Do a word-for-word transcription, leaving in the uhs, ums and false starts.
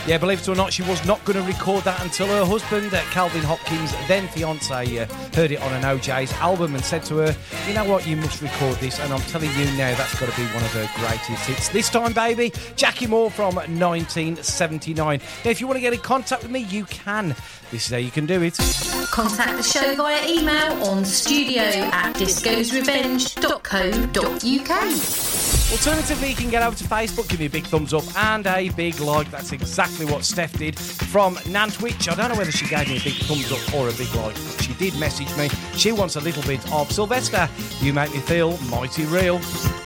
Yeah, believe it or not, she was not going to record that until her husband, uh, Calvin Hopkins, then fiance, uh, heard it on an O J's album and said to her, you know what, you must record this. And I'm telling you now, that's got to be one of her greatest hits. This time, baby, Jackie Moore from nineteen seventy-nine. Now, if you want to get in contact with me, you can. This is how you can do it. Contact the show via email on studio at discos revenge dot co dot uk. Alternatively, you can get over to Facebook, give me a big thumbs up and a big like. That's exactly what Steph did from Nantwich. I don't know whether she gave me a big thumbs up or a big like, but she did message me. She wants a little bit of Sylvester. You make me feel mighty real.